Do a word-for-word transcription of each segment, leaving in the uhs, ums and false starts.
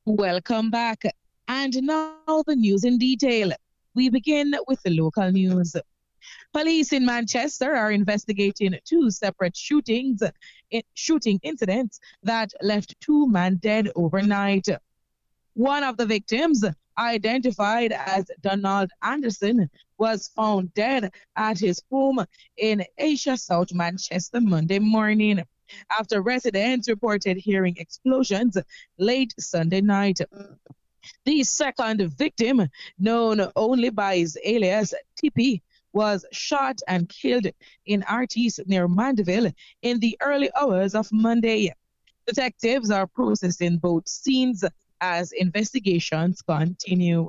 Welcome back. And now the news in detail. We begin with the local news. Police in Manchester are investigating two separate shootings, i- shooting incidents that left two men dead overnight. One of the victims, identified as Donald Anderson, was found dead at his home in Asia South Manchester Monday morning after residents reported hearing explosions late Sunday night. The second victim, known only by his alias Tippy, was shot and killed in Artis near Mandeville in the early hours of Monday. Detectives are processing both scenes as investigations continue.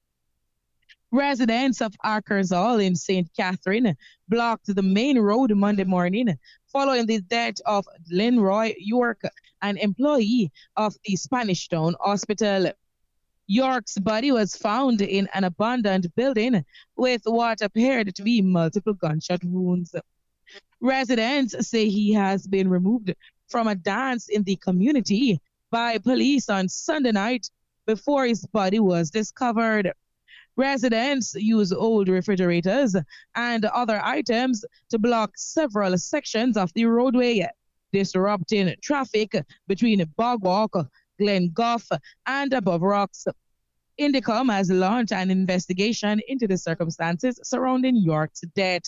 Residents of Akers Hall in Saint Catherine blocked the main road Monday morning following the death of Linroy York, an employee of the Spanish Town Hospital. York's body was found in an abandoned building with what appeared to be multiple gunshot wounds. Residents say he has been removed from a dance in the community by police on Sunday night before his body was discovered. Residents use old refrigerators and other items to block several sections of the roadway, disrupting traffic between Bogwalk, Glengough, and Above Rocks. Indicom has launched an investigation into the circumstances surrounding York's death.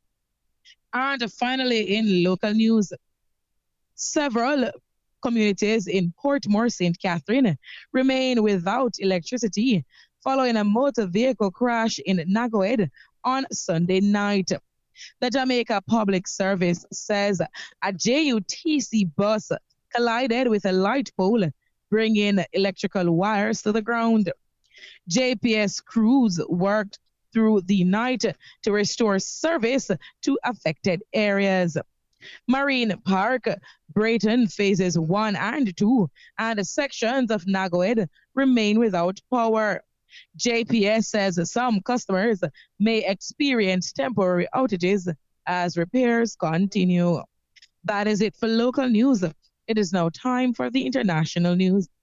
And finally, in local news, several communities in Portmore, Saint Catherine remain without electricity following a motor vehicle crash in Nagoed on Sunday night. The Jamaica Public Service says a J U T C bus collided with a light pole, bringing electrical wires to the ground. J P S crews worked through the night to restore service to affected areas. Marine Park, Brayton phases one and two, and sections of Nagoed remain without power. J P S says some customers may experience temporary outages as repairs continue. That is it for local news. It is now time for the international news.